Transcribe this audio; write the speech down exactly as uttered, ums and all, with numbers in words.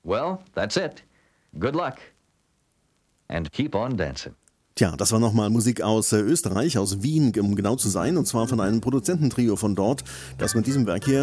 Well, that's it. Good luck. And keep on dancing. Tja, das war nochmal Musik aus äh, Österreich, aus Wien, um genau zu sein, und zwar von einem Produzententrio von dort, das mit diesem Werk hier